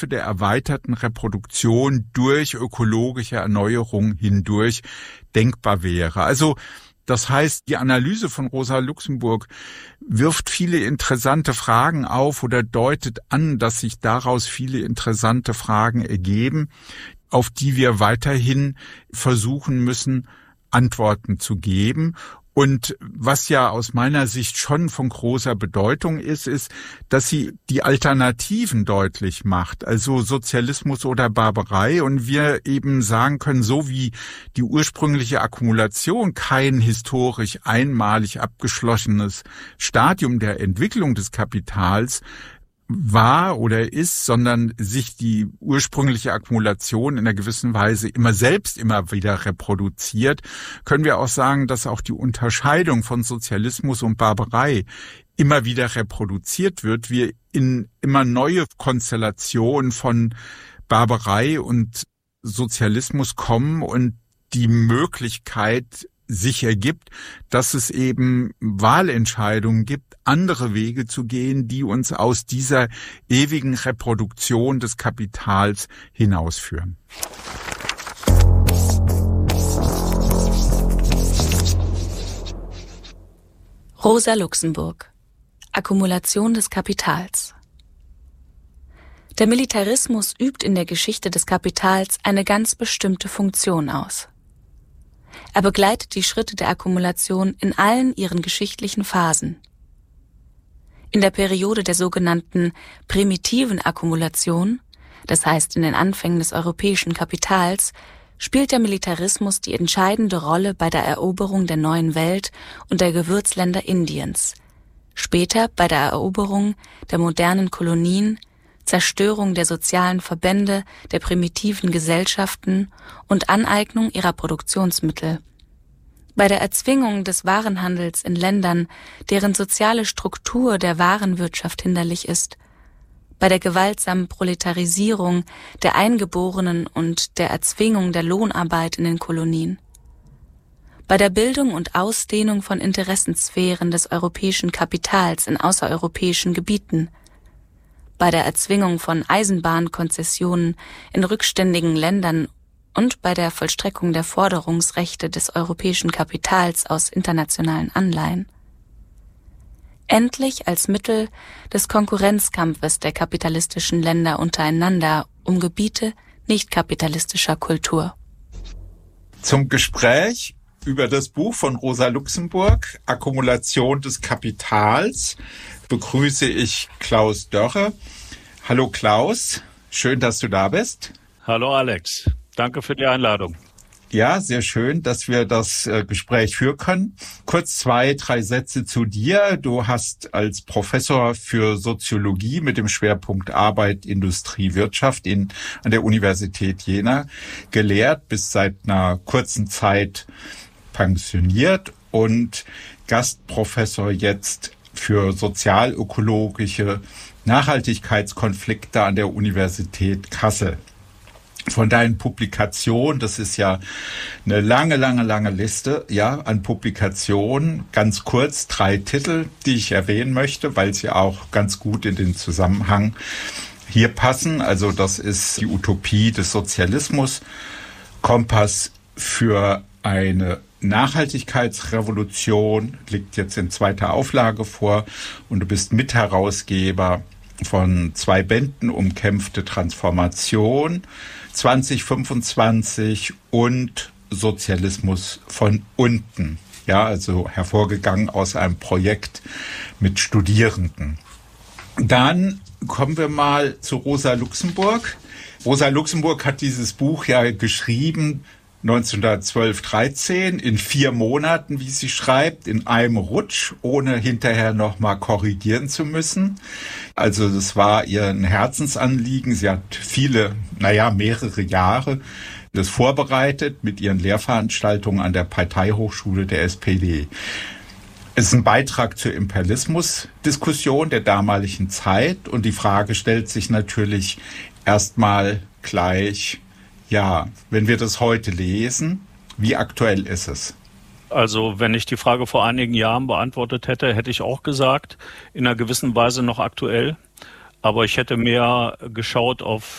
der erweiterten Reproduktion durch ökologische Erneuerung hindurch denkbar wäre. Also das heißt, die Analyse von Rosa Luxemburg wirft viele interessante Fragen auf oder deutet an, dass sich daraus viele interessante Fragen ergeben, auf die wir weiterhin versuchen müssen, Antworten zu geben. Und was ja aus meiner Sicht schon von großer Bedeutung ist, dass sie die Alternativen deutlich macht, also Sozialismus oder Barbarei, und wir eben sagen können, so wie die ursprüngliche Akkumulation kein historisch einmalig abgeschlossenes Stadium der Entwicklung des Kapitals war oder ist, sondern sich die ursprüngliche Akkumulation in einer gewissen Weise immer wieder reproduziert, können wir auch sagen, dass auch die Unterscheidung von Sozialismus und Barbarei immer wieder reproduziert wird, wir in immer neue Konstellationen von Barbarei und Sozialismus kommen und die Möglichkeit sich ergibt, dass es eben Wahlentscheidungen gibt, andere Wege zu gehen, die uns aus dieser ewigen Reproduktion des Kapitals hinausführen. Rosa Luxemburg. Akkumulation des Kapitals. Der Militarismus übt in der Geschichte des Kapitals eine ganz bestimmte Funktion aus. Er begleitet die Schritte der Akkumulation in allen ihren geschichtlichen Phasen. In der Periode der sogenannten primitiven Akkumulation, das heißt in den Anfängen des europäischen Kapitals, spielt der Militarismus die entscheidende Rolle bei der Eroberung der neuen Welt und der Gewürzländer Indiens, später bei der Eroberung der modernen Kolonien, Zerstörung der sozialen Verbände der primitiven Gesellschaften und Aneignung ihrer Produktionsmittel. Bei der Erzwingung des Warenhandels in Ländern, deren soziale Struktur der Warenwirtschaft hinderlich ist, bei der gewaltsamen Proletarisierung der Eingeborenen und der Erzwingung der Lohnarbeit in den Kolonien, bei der Bildung und Ausdehnung von Interessensphären des europäischen Kapitals in außereuropäischen Gebieten, bei der Erzwingung von Eisenbahnkonzessionen in rückständigen Ländern und bei der Vollstreckung der Forderungsrechte des europäischen Kapitals aus internationalen Anleihen. Endlich als Mittel des Konkurrenzkampfes der kapitalistischen Länder untereinander um Gebiete nicht-kapitalistischer Kultur. Zum Gespräch über das Buch von Rosa Luxemburg, Akkumulation des Kapitals, begrüße ich Klaus Dörre. Hallo Klaus, schön, dass du da bist. Hallo Alex, danke für die Einladung. Ja, sehr schön, dass wir das Gespräch führen können. Kurz 2, 3 Sätze zu dir. Du hast als Professor für Soziologie mit dem Schwerpunkt Arbeit, Industrie, Wirtschaft an der Universität Jena gelehrt, bist seit einer kurzen Zeit pensioniert und Gastprofessor jetzt für sozialökologische Nachhaltigkeitskonflikte an der Universität Kassel. Von deinen Publikationen, das ist ja eine lange Liste, ja, an Publikationen, ganz kurz 3 Titel, die ich erwähnen möchte, weil sie auch ganz gut in den Zusammenhang hier passen. Also das ist die Utopie des Sozialismus, Kompass für eine Nachhaltigkeitsrevolution, liegt jetzt in 2. Auflage vor, und du bist Mitherausgeber von 2 Bänden, Umkämpfte Transformation 2025 und Sozialismus von unten. Ja, also hervorgegangen aus einem Projekt mit Studierenden. Dann kommen wir mal zu Rosa Luxemburg. Rosa Luxemburg hat dieses Buch ja geschrieben 1912/13 in 4 Monaten, wie sie schreibt, in einem Rutsch, ohne hinterher nochmal korrigieren zu müssen. Also das war ihr ein Herzensanliegen. Sie hat mehrere Jahre das vorbereitet mit ihren Lehrveranstaltungen an der Parteihochschule der SPD. Es ist ein Beitrag zur Imperialismusdiskussion der damaligen Zeit, und die Frage stellt sich natürlich erstmal gleich, ja, wenn wir das heute lesen, wie aktuell ist es? Also wenn ich die Frage vor einigen Jahren beantwortet hätte, hätte ich auch gesagt, in einer gewissen Weise noch aktuell. Aber ich hätte mehr geschaut auf